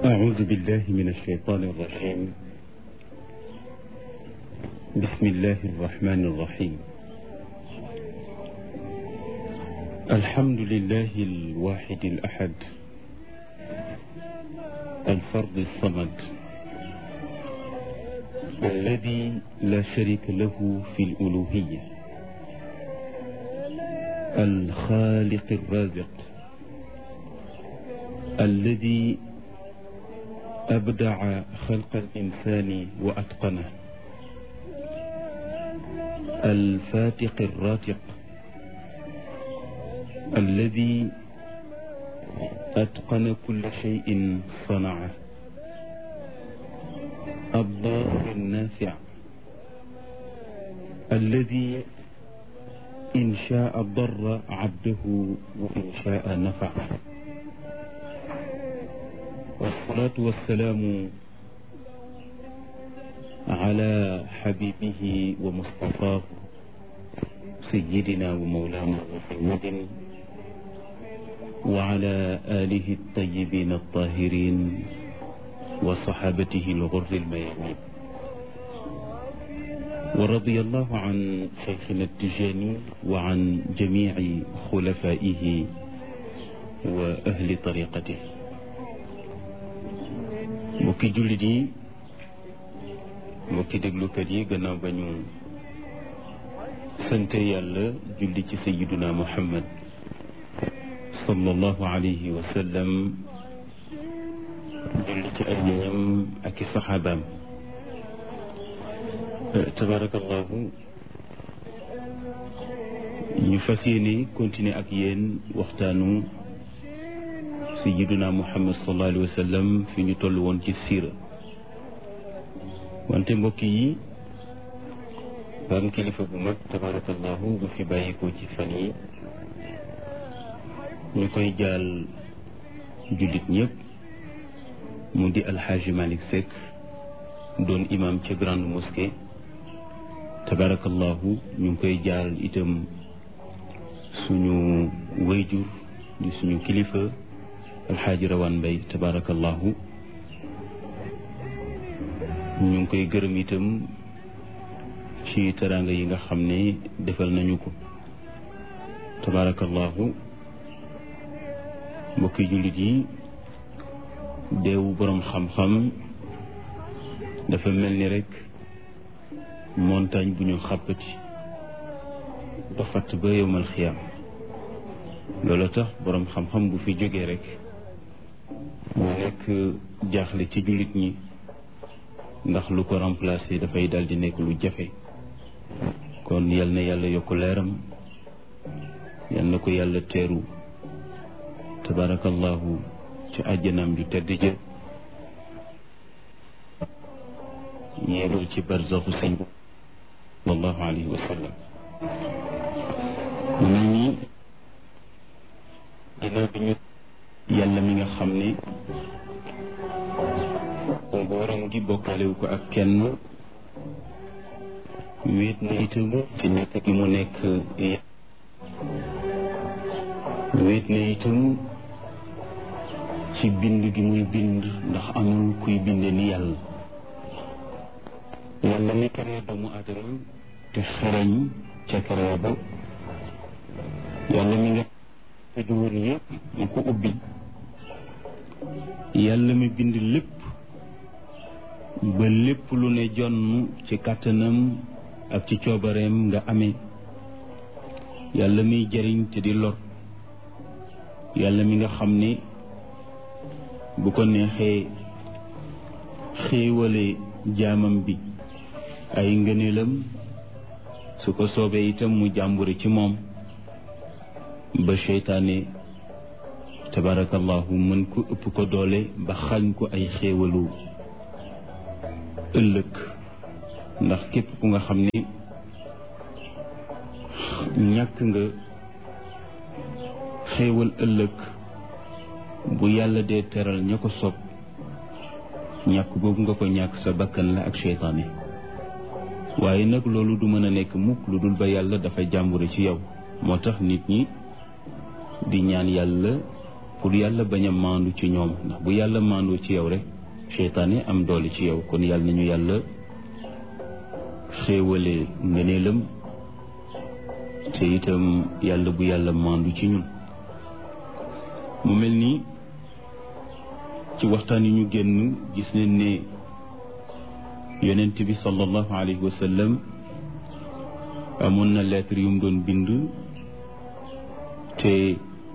أعوذ بالله من الشيطان الرجيم. بسم الله الرحمن الرحيم. الحمد لله الواحد الأحد الفرد الصمد الذي لا شريك له في الألوهية، الخالق الرازق الذي أبدع خلق الإنسان وأتقنه، الفاتق الراتق الذي أتقن كل شيء صنعه، الضار النافع الذي إن شاء ضر عبده وإن شاء نفعه. والصلاة والسلام على حبيبه ومصطفاه سيدنا ومولانا محمد وعلى آله الطيبين الطاهرين وصحابته الغر الميامين. ورضي الله عن شيخنا التجاني وعن جميع خلفائه وأهل طريقته. mbokki jullit yi, mbokki déglukat yi, gannaaw ba ñu sante yàlla julli ci sayiduna muhammad sallallahu alayhi wa sallam, julli ci ay ñoñam ak i saxaabaam, tabarakallahu ñu fas yéene continuer ak yéen waxtaanu sayiduna muhammad sallallahu alayhi wa sallam fi ñu toll woon ci siira. wante mbokk yi, ba am kilifa bu mag tabarakallahu bu fi bàyyikoo ci fan yi, ñu koy jaal jullit ñëpp, mu di alxaaji Malick Seck, doon imam ca grande mosquée. tabarakallahu ñu ngi koy jaal itam suñu wayjur di suñu kilifa alxaaji Rawaan Mbay, tabarakallahu ñu ngi koy gërëm itam ci teraanga yi nga xam ne defal nañu ko. tabarakallahu mbokki jullit yi, deewu boroom xam-xam dafa mel ni rek montagne bu ñu xàppati ba fatt ba yowmal xiyaam. loolu tax boroom xam-xam bu fi jógee rek mu nekk jaaxle ci jullit ñi, ndax lu ko remplacer dafay dal di nekk lu jafe. kon yal na yàlla yokk leeram, yal na ko yàlla teeru tabarakallahu ci àjjanaam ju tedd ja, yéegal ci barzaxu sëñ sallallahu alayhi wa sallam. mu mel ni ginnaaw bi ñu yàlla mi nga xam ne nguuram gi bokkalewu ko ak kenn, wéet na itam ci nekk gi mu nekk, wéet na itam ci bind gi muy bind, ndax amul kuy binde ni yàlla. yàlla mi créé doomu aadama te xereñ ca créé ba, yàlla mi nga tëju woon yëpp mu ko ubbi, yàlla mi bind lépp ba lépp lu ne jonn ci kàttanam ak ci coobareem nga amee, yàlla miy jëriñ te di lor, yàlla mi nga xam ne bu ko neexee xéewale jaamam bi ay ngëneelam, su ko soobee itam mu jàmbure ci moom ba seytaane tabarakallahu mën ko ëpp ko doole ba xañ ko ay xéewalu ëllëg. ndax képp ku nga xam ne ñàkk nga xéewal ëllëg, bu yàlla dee teral ña ko sopp, ñàkk boobu nga ko ñàkk sa bakkan la ak seytaane. waaye nag loolu du mën a nekk mukk lu dul ba yàlla dafa jàmbure ci yow. moo tax nit ñi di ñaan yàlla pour yàlla bañ a maandu ci ñoom, ndax bu yàlla maandoo ci yow rek seytaane am doole ci yow. kon yàlla nañu yàlla xéewale ngëneelam te itam yàlla bu yàlla maandu ci ñun. mu mel ni ci waxtaan yi ñu génn gis nañ ne yonent bi sallallahu alayhi wa sallam amoon na lettre yu mu doon bind, te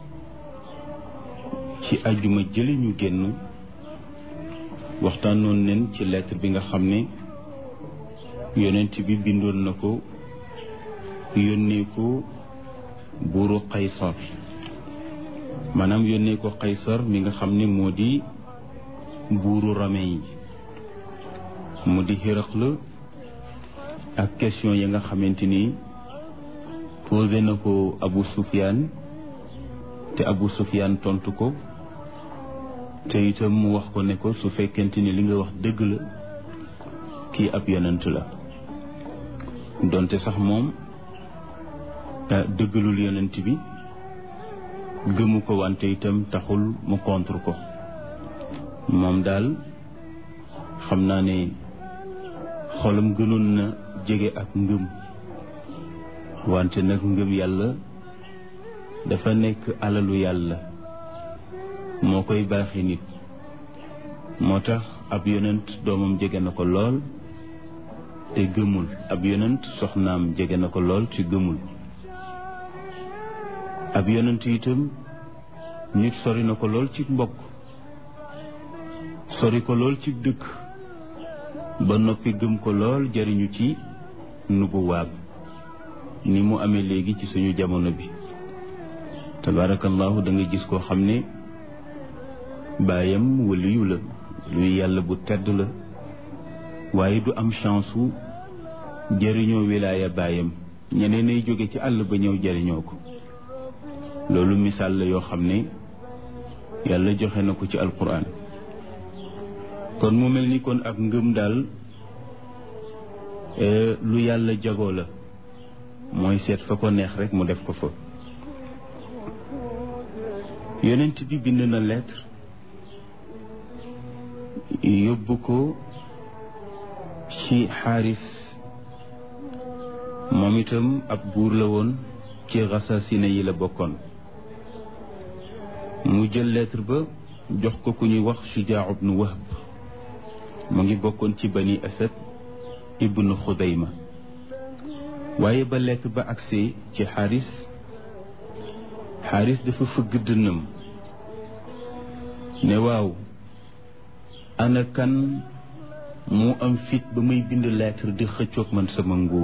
ci àjjuma jële ñu génn waxtaanoon nañ ci lettre bi nga xam ne yonent bi bindoon na ko yónnee ko buuru Qaysar, maanaam yónnee ko Qaysar mi nga xam ne moo di buuru Rome yi, mu di Hiraql, ak question yi nga xamante ni posé na ko Abu Sufyaan te Abu Sufyaan tontu ko, te itam mu wax ko ne ko su fekkente ni li nga wax dëgg la kii ab yonent la, donte sax moom dëggalul yonent bi, gëmu ko, wante itam taxul mu contre ko. moom daal xam naa ne xolam gënoon na jege ak ngëm, wante nag ngëm yàlla dafa nekk alalu yàlla, moo koy baaxi nit. moo tax ab yonent doomam jege na ko lool te gëmul, ab yonent soxnaam jege na ko lool te gëmul, ab yonent itam nit sori na ko lool ci mbokk, sori ko lool ci dëkk, ba noppi gëm ko lool jariñu ci nubuwaam, ni mu amee léegi ci suñu jamono bi. tabarakallahu da nga gis koo xam ne baayam waliyu la, luy yàlla bu tedd la, waaye du am chance wu jariñoo wilaaya baayam, ñeneen ay jóge ci àll ba ñëw jariñoo ko. loolu misaal la yoo xam ne yàlla joxe na ko ci alquran. kon mu mel ni kon ak ngëm daal lu yàlla jagoo la, mooy seet fa ko neex rek mu def ko fa. yonent bi bind na lettre yóbbu ko ci Xaaris, moom itam ab buur la woon ci Rasasine yi la bokkoon. mu jël lettre ba jox ko ku ñuy wax Shujaa ibnu Wahb, mu ngi bokkoon ci Bani Asad ibnu Xudayma. waaye ba lettre ba agsee ci Xaaris, Xaaris dafa fëgg dënnam ne waaw, ana kan mu am fit ba muy bind lettre di xëccoog man sama nguur.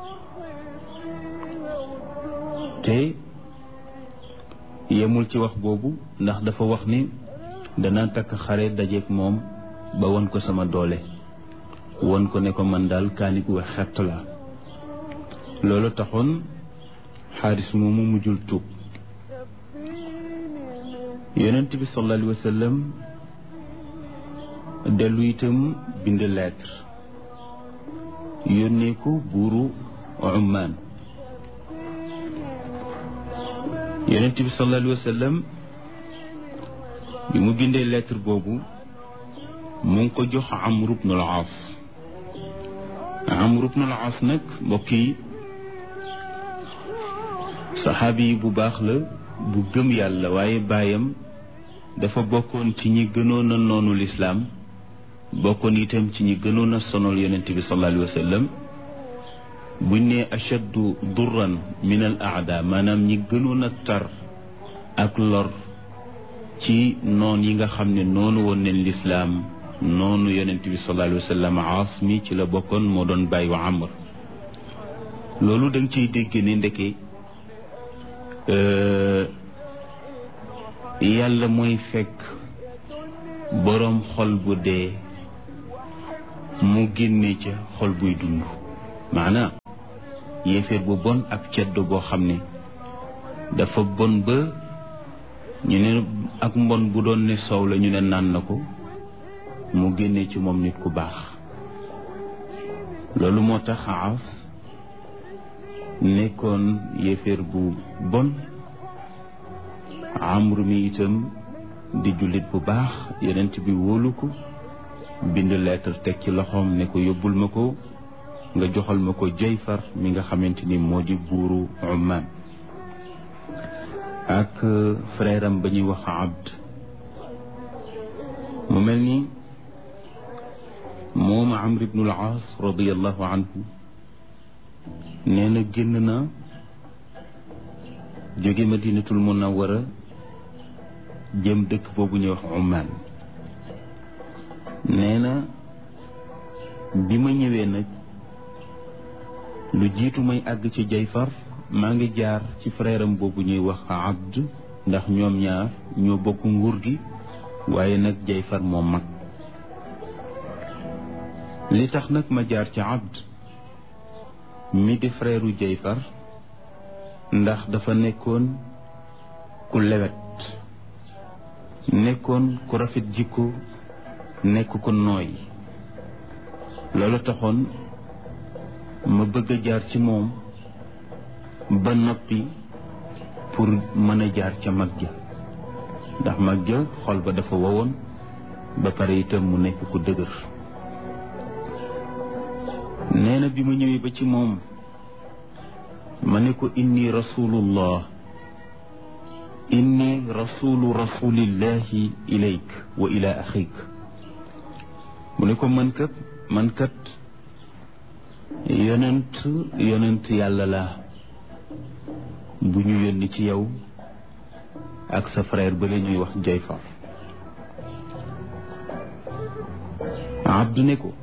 te yemul ci wax boobu, ndax dafa wax ni danaa takk xare dajeeg moom ba won ko sama doole, won ko ne ko man daal kaani gu xett la. loolu taxoon Xaaris moomu mujjul tuub. yonent bi sallallahu alayhi wa sallam dellu itam bind lettre yónnee ko buuru Ummaan. yonent bi sallallahu alayhi wa sallam bi mu bindee lettre boobu mu ngi ko jox Amr ibn al-Aas. Amr ibn al-Aas nag mbokk yi saxaabi yi bu baax la, bu gëm yàlla, waaye baayam dafa bokkoon ci ñi gënoon a noonu lislaam, bokkoon itam ci ñi gënoon a sonal yonent bi sallallahu alayhi wa sallam. buñ ne ashaddu durran min al aada, maanaam ñi gënoon a tar ak lor ci noon yi nga xam ne noonu woon neen lislaam, noonu yonent bi sallallahu alayhi wa sallam, Aas mi ci la bokkoon, moo doon bàyyi wa Amr. loolu da nga ciy dégg ne ndeke yàlla mooy fekk boroom xol bu dee mu génne ca xol buy dund. maanaam yéeféer bu bon ak ceddo boo xam ne dafa bon ba ñu ne ak mbon bu doon ne soow la ñu ne naan na ko, mu génne ci moom nit ku baax. loolu moo tax Aas nekkoon yéeféer bu bon, Amr mi itam di jullit bu baax yonent bi wóolu ko bind lettre teg ci loxoom ne ko yóbbul ma ko nga joxal ma ko Jayfar mi nga xamante ni moo di buuru Ummaan ak frère am ba ñuy wax Abd mu mel ni moom Amr ibn al-Aas radiyallahu anhu nee na génn na jóge Madinatul Munawwara jëm dëkk boobu ñuy wax Ummaan nee na bi ma ñëwee nag lu jiitu may àgg ci Jayfar maa ngi jaar ci frère am boobu ñuy wax Abd ndax ñoom ñaar ñoo bokk nguur gi waaye nag Jayfar moo mag li tax nag ma jaar ci Abd mi di frère u Jayfar ndax dafa nekkoon ku lewet nekkoon ku rafet jikko nekk ko nooy loolu taxoon ma bëgg a jaar ci moom ba noppi pour mën a jaar ca mag ja ndax mag ja xol ba dafa wowoon ba pare itam mu nekk ku dëgër nee na bi ma ñëwee ba ci moom ma ne ko inni rasulullah inni rasulu rasulillahi ilayk wa ila axik mu ne ko man kat yonent yàlla la bu ñu yónni ci yow ak sa frère ba la ñuy wax Jayfar Abdu ne ko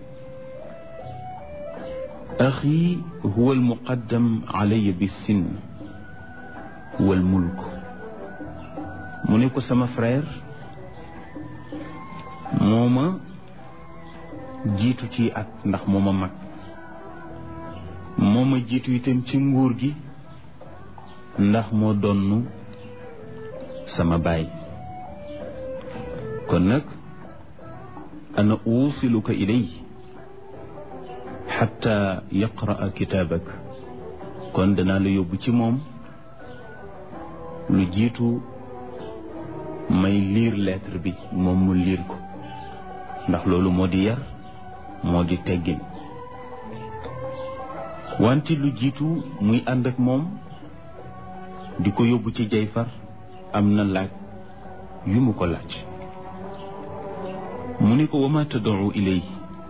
axi huwa almuqaddam alayya bis-sinn wal mulk mu ne ko sama frère moo ma jiitu ci at ndax moo ma mag moo ma jiitu itam ci nguur gi ndax moo donnu sama baay kon nag ana uusiluka ilay xatta yaqraa kitaabak kon danaa la yóbbu ci moom lu jiitu may liir lettre bi moom mu liir ko ndax loolu moo di yar moo di teggin wante lu jiitu muy ànd ak moom di ko yóbbu ci Jayfar am na laaj yu mu ko laaj mu ne ko wama tad'u ilay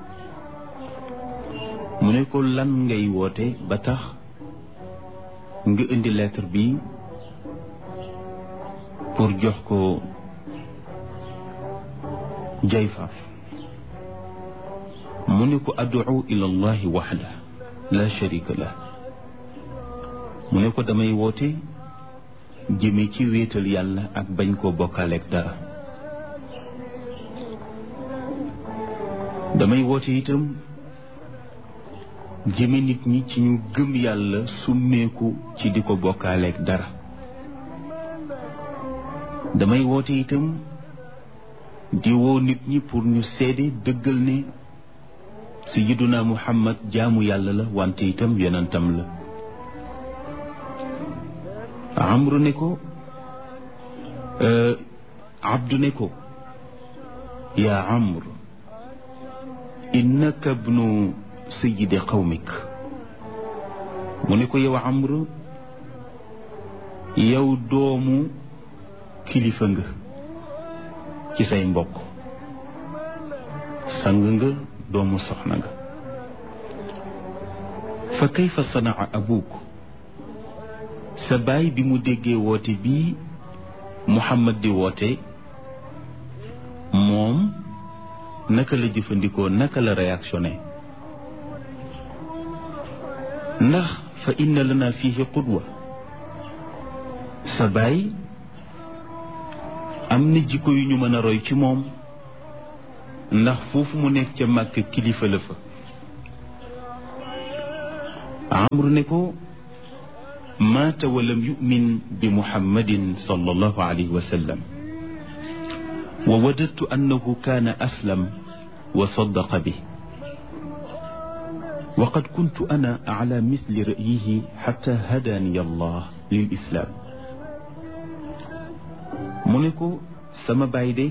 mu ne ko lan ngay woote ba tax nga indi lettre bi pour jox ko Jayfar mu ne ko ad'u ila allahi waxda la sharika lah mu ne ko damay woote jëme ci wéetal yàlla ak bañ koo bokkaaleeg dara damay woote itam jëme nit ñi ci ñu gëm yàlla summeeku ci di ko bokkaaleeg dara damay woote itam di woo nit ñi pour ñu seede dëggal ne sayyiduna Muhammad jaamu yàlla la wante itam yonentam la Amru ne ko Abdu ne ko yaa Amr innaka ibnu sayyidi qawmik mu ne ko yow Amr yow doomu kilifa nga ci say mbokk sang nga doomu soxna nga fa kayfa sanaa abuk sa baay bi mu déggee woote bii Muhammad di woote moom naka la jëfandikoo naka la réactionné ndax fa inna lana fihi qudwa sa baay am na jikko yu ñu mën a roy ci moom ndax foofu mu nekk ca Màkka kilifa la fa Amru ne ko maata wa lam yu'min bi Muhammadin sallallahu alayhi wa sallam wa wadadtu annahu kaana aslam wa saddaqa bi wa qad kuntu ana ala misli ra'yihi hatta hadani Allah lil islam mu ne ko sama baay de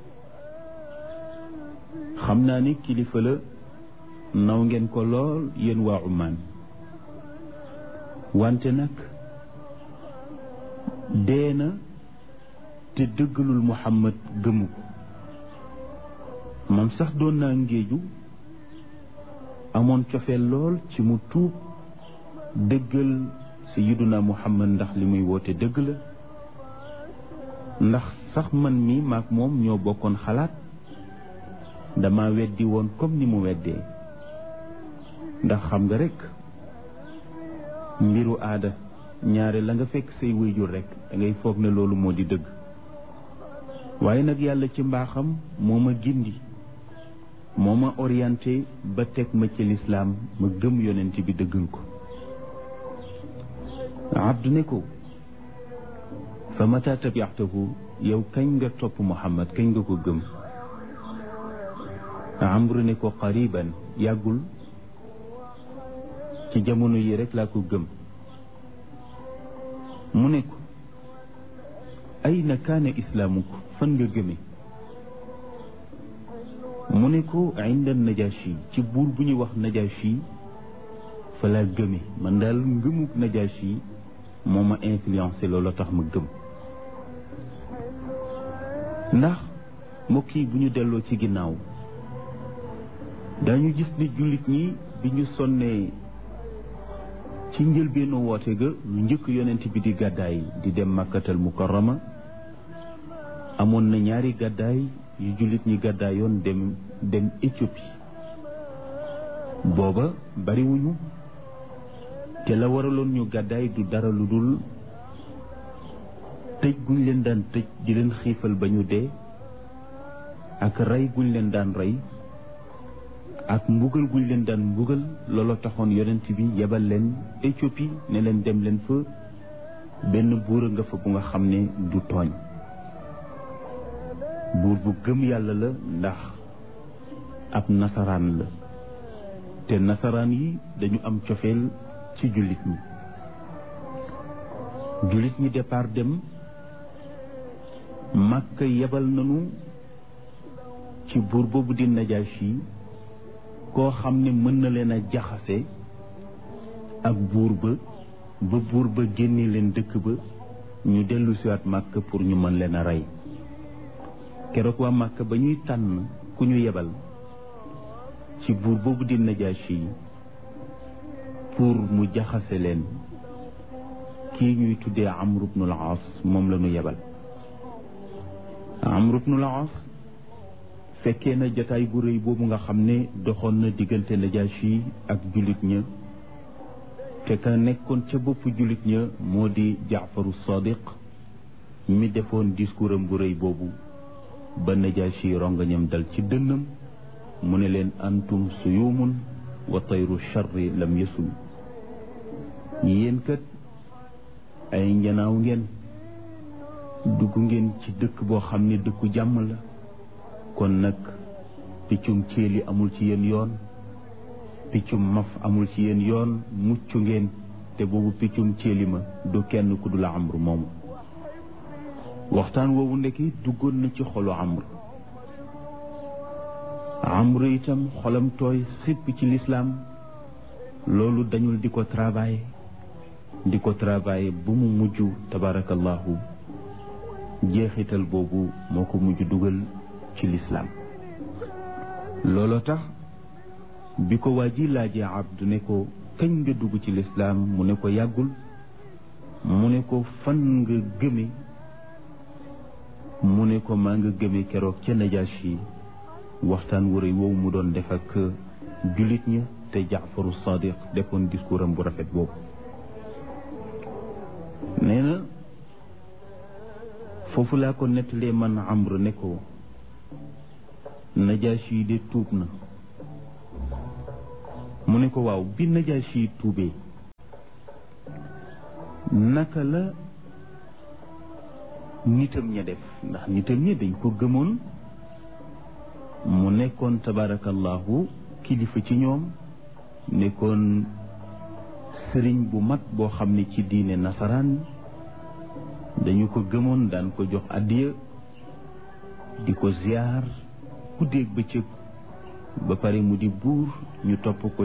xam naa ni kilifa la naw ngeen ko lool yéen waa Oman wante nag dee na te dëggalul Muhammad gëmu ko man sax doon naa ngéeju amoon cofeel lool ci mu tuub dëggal sayyiduna Muhammad ndax li muy woote dëgg la ndax sax man mi maak moom ñoo bokkoon xalaat dama weddi woon comme ni mu weddee ndax xam nga rekk mbiru aada ñaare la nga fekk say waajur rekk da ngay foog ne loolu moo di dëgg waaye nag yàlla ci mbaaxam moo ma gindi moo ma orienté ba teg ma ci lislaam ma gëm yonent bi dëggal ko abdu ne ko fa mata tabi'tahu yow kañ nga topp Muhammad kañ nga ko gëm amru ne ko qariban yàggul ci jamono yi rek laa ko gëm mu ne ko ayna kaana islaamuk fan nga gëme mu ne ko inda najashi ci buur bu ñuy wax najashi fa laa gëme man daal ngëmuk najashi moo ma influencé loolu tax ma gëm ndax mbokk yi bu ñu delloo ci ginnaaw dañu gis ni jullit ñi bi ñu sonnee ci njëlbeenu woote ga lu njëkk yonent bi di gàddaay di dem Makkatal Mukarrama amoon na ñaari gàddaay yu jullit ñi gàddaayoon dem Éthiopie booba bariwuñu te la waraloon ñu gàddaay du dara lu dul tëj guñ leen daan tëj di leen xiifal ba ñu dee ak rey guñ leen daan rey ak mbugal guñ leen daan mbugal looloo taxoon yonent bi yebal leen Éthiopie ne leen dem leen fa benn buur a nga fa bu nga xam ne du tooñ buur bu gëm yàlla la ndax ab nasaraan la te nasaraan yi dañu am cofeel ci jullit ñi départ dem Makka yebal nañu ci buur boobu di Najashi koo xam ne mën na leen a jaxase ak buur ba génne leen dëkk ba ñu dellu siwaat Makka pour ñu mën leen a rey keroog waa Makka ba ñuy tànn ku ñu yebal ci buur boobu di Najashi pour mu jaxase leen kii ñuy tuddee Amru ibnul Aas moom la ñu yebal Amru ibnul Aas fekkee na jataay bu rëy boobu nga xam ne doxoon na diggante Najashi ak jullit ña te ka nekkoon ca boppu jullit ña moo di Jaafaru Sadiq mi defoon discours am bu rëy boobu ba Najashi rongañam dal ci dënnam mu ne leen antum suyumun wa tayru charri lam yasul yéen kat ay njanaaw ngeen dugg ngeen ci dëkk boo xam ne dëkku jàmm la kon nag piccum céeli amul ci yéen yoon piccum maf amul ci yéen yoon mucc ngeen te boobu piccum céeli ma du kenn ku dul Amru moomu waxtaan woowu ndekki duggoon na ci xolu Amru itam xolam tooy xipp ci lislaam loolu dañul di ko travailler bu mu mujj tabarakallahu jeexital boobu moo ko mujj dugal ci lislaam looloo tax bi ko waa ji laajee Abdu ne ko kañ nga dugg ci lislaam mu ne ko yàggul mu ne ko fan nga gëme mu ne ko maa nga gëme keroog ca Najashi waxtaan wu rëy woowu mu doon def ak jullit ña te Jaafaru Sadiq defoon discours am bu rafet boobu nee na foofu laa ko nettalee man Amr ne ko Najashi de tuub na mu ne ko waaw bi Najashi tuubee naka la nitam ña def ndax nitam ña dañ ko gëmoon mu nekkoon tabarakallahu kilifa ci ñoom nekkoon sëriñ bu mag boo xam ne ci diine nasaraan dañu ko gëmoon daan ko jox addiya di ko ziar guddeeg bëccëg ba pare mu di buur ñu topp ko